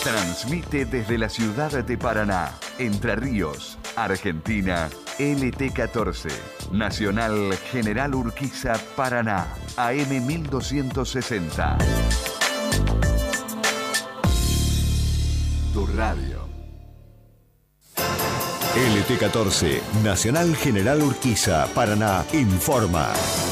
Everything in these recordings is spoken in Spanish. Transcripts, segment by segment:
Transmite desde la ciudad de Paraná, Entre Ríos, Argentina, LT14, Nacional General Urquiza, Paraná, AM 1260. Tu radio. LT14, Nacional General Urquiza, Paraná, informa.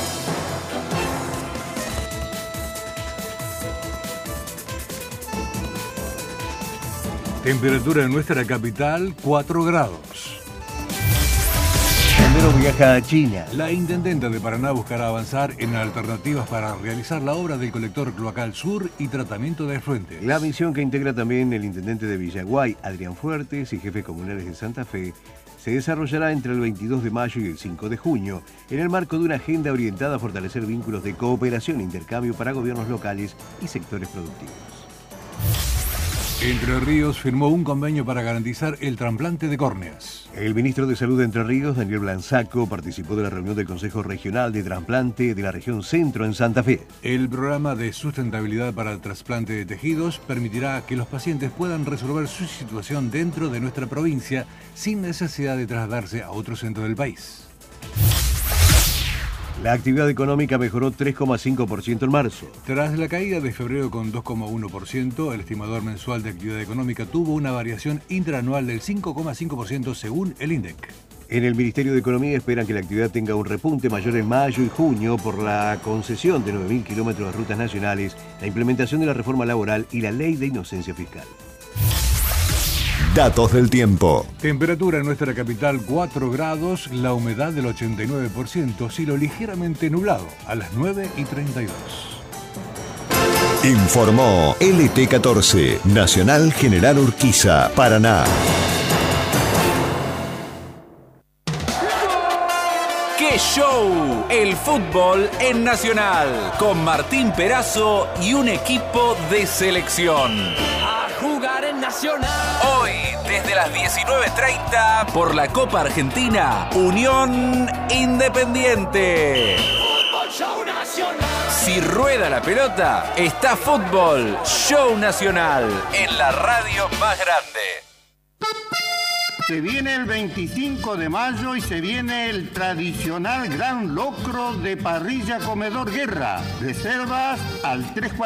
Temperatura en nuestra capital, 4 grados. Primero viaja a China. La intendenta de Paraná buscará avanzar en alternativas para realizar la obra del colector cloacal sur y tratamiento de afluentes. La misión que integra también el intendente de Villaguay, Adrián Fuertes, y jefes comunales de Santa Fe, se desarrollará entre el 22 de mayo y el 5 de junio, en el marco de una agenda orientada a fortalecer vínculos de cooperación e intercambio para gobiernos locales y sectores productivos. Entre Ríos firmó un convenio para garantizar el trasplante de córneas. El ministro de Salud de Entre Ríos, Daniel Blanzaco, participó de la reunión del Consejo Regional de Trasplante de la región Centro en Santa Fe. El programa de sustentabilidad para el trasplante de tejidos permitirá que los pacientes puedan resolver su situación dentro de nuestra provincia sin necesidad de trasladarse a otro centro del país. La actividad económica mejoró 3,5% en marzo. Tras la caída de febrero con 2,1%, el estimador mensual de actividad económica tuvo una variación interanual del 5,5% según el INDEC. En el Ministerio de Economía esperan que la actividad tenga un repunte mayor en mayo y junio por la concesión de 9.000 kilómetros de rutas nacionales, la implementación de la reforma laboral y la ley de inocencia fiscal. Datos del tiempo. Temperatura en nuestra capital 4 grados, la humedad del 89%, cielo ligeramente nublado a las 9:32. Informó LT14, Nacional General Urquiza, Paraná. ¡Qué show! El fútbol en Nacional, con Martín Perazo y un equipo de selección. A jugar en Nacional. Hoy, desde las 19:30, por la Copa Argentina, Unión Independiente. Fútbol Show Nacional. Si rueda la pelota, está Fútbol Show Nacional, en la radio más grande. Se viene el 25 de mayo y se viene el tradicional gran locro de Parrilla Comedor Guerra. Reservas al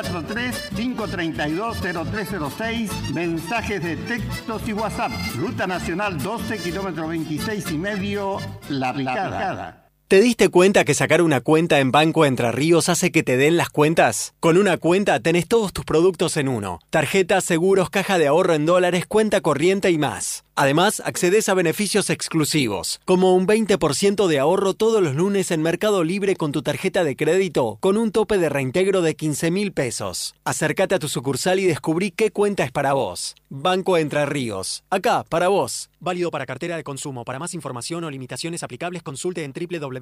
343-532-0306, mensajes de textos y WhatsApp. Ruta Nacional 12, kilómetro 26,5, La Picada. ¿Te diste cuenta que sacar una cuenta en Banco Entre Ríos hace que te den las cuentas? Con una cuenta tenés todos tus productos en uno. Tarjetas, seguros, caja de ahorro en dólares, cuenta corriente y más. Además, accedes a beneficios exclusivos, como un 20% de ahorro todos los lunes en Mercado Libre con tu tarjeta de crédito, con un tope de reintegro de 15.000 pesos. Acércate a tu sucursal y descubrí qué cuenta es para vos. Banco Entre Ríos. Acá, para vos. Válido para cartera de consumo. Para más información o limitaciones aplicables, consulte en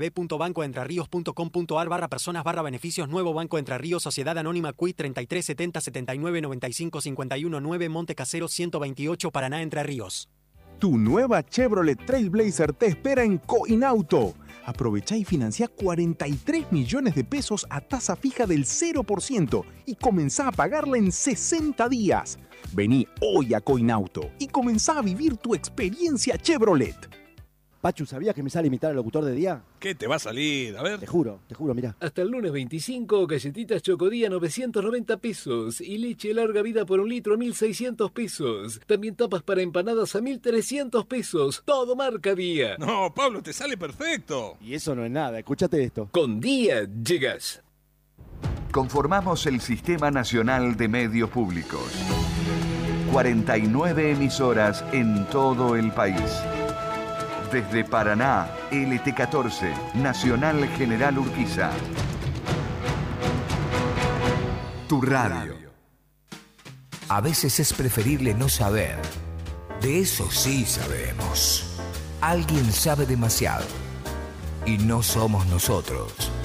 www.bancoentrerios.com.ar/personas/beneficios. Nuevo Banco Entre Ríos, Sociedad Anónima CUI 33 70 79 95 51 9, Monte Casero 128, Paraná, Entre Ríos. Tu nueva Chevrolet Trailblazer te espera en Coinauto. Aprovecha y financia 43 millones de pesos a tasa fija del 0% y comenzá a pagarla en 60 días. Vení hoy a Coinauto y comenzá a vivir tu experiencia Chevrolet. Pachu, ¿sabías que me sale imitar al locutor de día? ¿Qué te va a salir? A ver. Te juro, mirá. Hasta el lunes 25, galletitas Chocodía 990 pesos y leche larga vida por un litro 1.600 pesos. También tapas para empanadas a 1.300 pesos. Todo marca Día. No, Pablo, te sale perfecto. Y eso no es nada, escúchate esto. Con Día llegas. Conformamos el Sistema Nacional de Medios Públicos. 49 emisoras en todo el país. Desde Paraná, LT14, Nacional General Urquiza. Tu radio. A veces es preferible no saber. De eso sí sabemos. Alguien sabe demasiado. Y no somos nosotros.